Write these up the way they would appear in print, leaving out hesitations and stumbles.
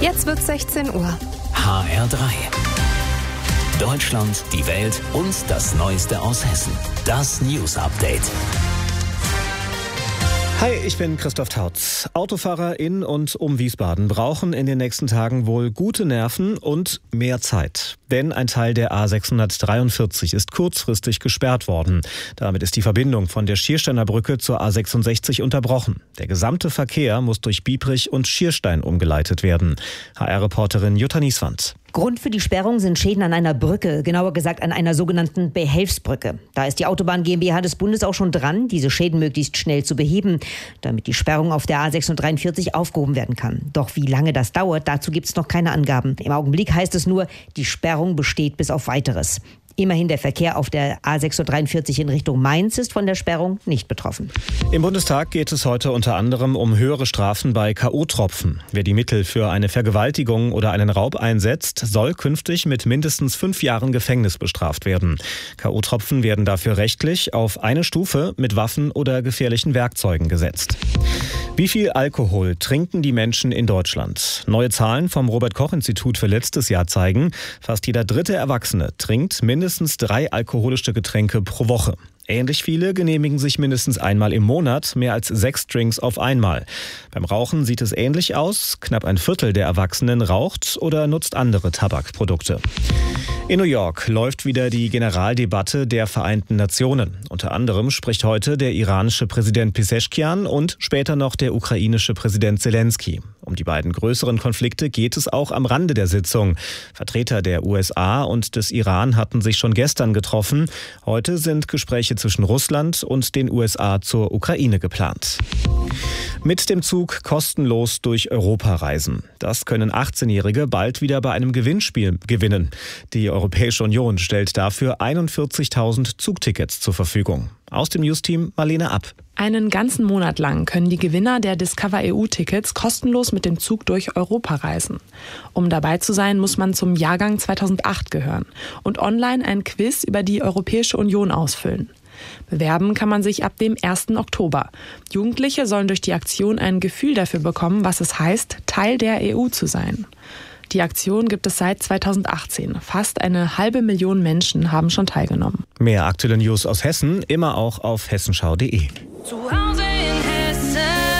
Jetzt wird 16 Uhr. HR3. Deutschland, die Welt und das Neueste aus Hessen. Das News Update. Hi, ich bin Christoph Tautz. Autofahrer in und um Wiesbaden brauchen in den nächsten Tagen wohl gute Nerven und mehr Zeit. Denn ein Teil der A643 ist kurzfristig gesperrt worden. Damit ist die Verbindung von der Schiersteiner Brücke zur A66 unterbrochen. Der gesamte Verkehr muss durch Biebrich und Schierstein umgeleitet werden. HR-Reporterin Jutta Nieswand. Grund für die Sperrung sind Schäden an einer Brücke, genauer gesagt an einer sogenannten Behelfsbrücke. Da ist die Autobahn GmbH des Bundes auch schon dran, diese Schäden möglichst schnell zu beheben, damit die Sperrung auf der A643 aufgehoben werden kann. Doch wie lange das dauert, dazu gibt es noch keine Angaben. Im Augenblick heißt es nur, die Sperrung besteht bis auf Weiteres. Immerhin der Verkehr auf der A643 in Richtung Mainz ist von der Sperrung nicht betroffen. Im Bundestag geht es heute unter anderem um höhere Strafen bei K.O.-Tropfen. Wer die Mittel für eine Vergewaltigung oder einen Raub einsetzt, soll künftig mit mindestens 5 Jahren Gefängnis bestraft werden. K.O.-Tropfen werden dafür rechtlich auf eine Stufe mit Waffen oder gefährlichen Werkzeugen gesetzt. Wie viel Alkohol trinken die Menschen in Deutschland? Neue Zahlen vom Robert-Koch-Institut für letztes Jahr zeigen, fast jeder dritte Erwachsene trinkt mindestens 3 alkoholische Getränke pro Woche. Ähnlich viele genehmigen sich mindestens einmal im Monat mehr als 6 Drinks auf einmal. Beim Rauchen sieht es ähnlich aus. Knapp ein Viertel der Erwachsenen raucht oder nutzt andere Tabakprodukte. In New York läuft wieder die Generaldebatte der Vereinten Nationen. Unter anderem spricht heute der iranische Präsident Pezeshkian und später noch der ukrainische Präsident Zelensky. Um die beiden größeren Konflikte geht es auch am Rande der Sitzung. Vertreter der USA und des Iran hatten sich schon gestern getroffen. Heute sind Gespräche zwischen Russland und den USA zur Ukraine geplant. Mit dem Zug kostenlos durch Europa reisen. Das können 18-Jährige bald wieder bei einem Gewinnspiel gewinnen. Die Europäische Union stellt dafür 41.000 Zugtickets zur Verfügung. Aus dem Newsteam Marlene App. Einen ganzen Monat lang können die Gewinner der Discover EU-Tickets kostenlos mit dem Zug durch Europa reisen. Um dabei zu sein, muss man zum Jahrgang 2008 gehören und online ein Quiz über die Europäische Union ausfüllen. Bewerben kann man sich ab dem 1. Oktober. Jugendliche sollen durch die Aktion ein Gefühl dafür bekommen, was es heißt, Teil der EU zu sein. Die Aktion gibt es seit 2018. Fast 500.000 Menschen haben schon teilgenommen. Mehr aktuelle News aus Hessen, immer auch auf hessenschau.de. Zu Hause in Hessen.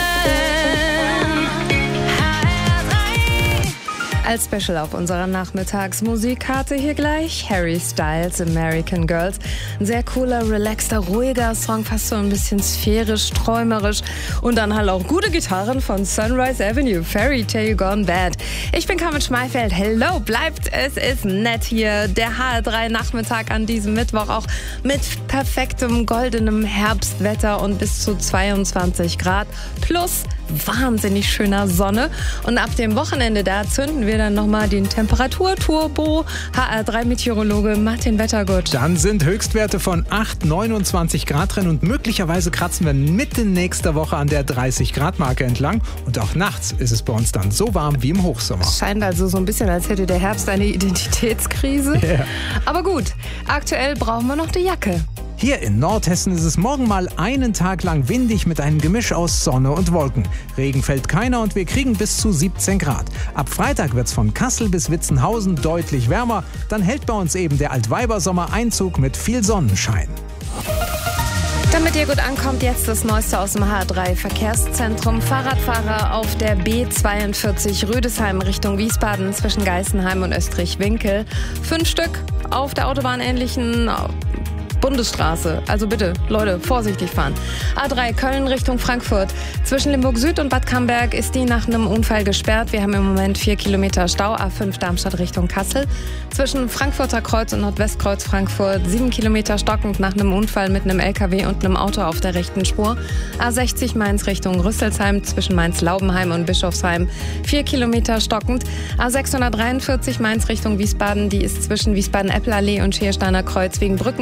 Als Special auf unserer Nachmittagsmusikkarte hier gleich Harry Styles, American Girls. Ein sehr cooler, relaxter, ruhiger Song, fast so ein bisschen sphärisch, träumerisch. Und dann halt auch gute Gitarren von Sunrise Avenue, Fairy Tale Gone Bad. Ich bin Carmen Schmeifeld. Hello, bleibt es ist nett hier. Der HR3-Nachmittag an diesem Mittwoch auch mit perfektem, goldenem Herbstwetter und bis zu 22 Grad plus wahnsinnig schöner Sonne. Und ab dem Wochenende, da zünden wir dann nochmal den Temperaturturbo. HR3-Meteorologe Martin Wettergut. Dann sind Höchstwerte von 29 Grad drin und möglicherweise kratzen wir Mitte nächster Woche an der 30-Grad-Marke entlang. Und auch nachts ist es bei uns dann so warm wie im Hochsommer. Es scheint also so ein bisschen, als hätte der Herbst eine Identitätskrise. Yeah. Aber gut, aktuell brauchen wir noch die Jacke. Hier in Nordhessen ist es morgen mal einen Tag lang windig mit einem Gemisch aus Sonne und Wolken. Regen fällt keiner und wir kriegen bis zu 17 Grad. Ab Freitag wird's von Kassel bis Witzenhausen deutlich wärmer. Dann hält bei uns eben der Altweibersommer Einzug mit viel Sonnenschein. Damit ihr gut ankommt, jetzt das Neueste aus dem H3-Verkehrszentrum. Fahrradfahrer auf der B42 Rüdesheim Richtung Wiesbaden zwischen Geisenheim und Österreich-Winkel. 5 Stück auf der autobahnähnlichen Bundesstraße. Also bitte, Leute, vorsichtig fahren. A3 Köln Richtung Frankfurt. Zwischen Limburg Süd und Bad Camberg ist die nach einem Unfall gesperrt. Wir haben im Moment 4 Kilometer Stau. A5 Darmstadt Richtung Kassel. Zwischen Frankfurter Kreuz und Nordwestkreuz Frankfurt 7 Kilometer stockend nach einem Unfall mit einem LKW und einem Auto auf der rechten Spur. A60 Mainz Richtung Rüsselsheim zwischen Mainz-Laubenheim und Bischofsheim 4 Kilometer stockend. A643 Mainz Richtung Wiesbaden, die ist zwischen Wiesbaden-Eppelallee und Schiersteiner Kreuz wegen Brückenschäden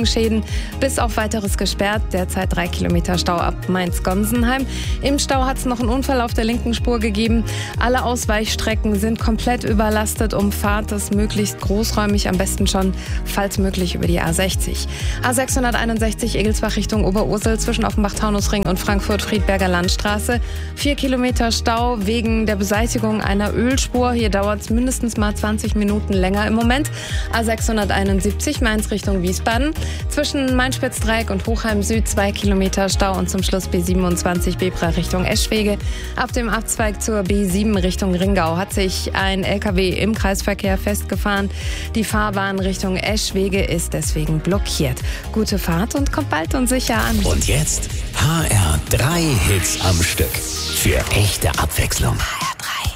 bis auf weiteres gesperrt. Derzeit 3 Kilometer Stau ab Mainz-Gonsenheim. Im Stau hat es noch einen Unfall auf der linken Spur gegeben. Alle Ausweichstrecken sind komplett überlastet. Umfahrt es möglichst großräumig, am besten schon, falls möglich, über die A60. A661 Egelsbach Richtung Oberursel zwischen Offenbach-Taunusring und Frankfurt-Friedberger Landstraße. 4 Kilometer Stau wegen der Beseitigung einer Ölspur. Hier dauert es mindestens mal 20 Minuten länger im Moment. A671 Mainz Richtung Wiesbaden. Zwischen Main-Spitz-Dreieck und Hochheim Süd 2 Kilometer Stau und zum Schluss B27 Bebra Richtung Eschwege. Auf dem Abzweig zur B7 Richtung Ringau hat sich ein LKW im Kreisverkehr festgefahren. Die Fahrbahn Richtung Eschwege ist deswegen blockiert. Gute Fahrt und kommt bald und sicher an. Und jetzt HR3 Hits am Stück. Für echte Abwechslung. HR3.